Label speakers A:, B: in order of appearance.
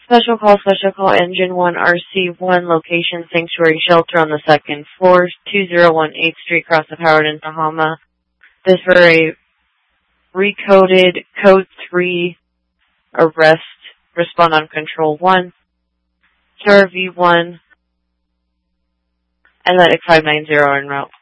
A: Special call, Engine 1, RC1, location Sanctuary Shelter on the second floor, 2018th Street, across the Howard in Tahoma. This for a recoded Code 3 arrest. Respond on Control 1, KRV1, Atlantic 590 en route.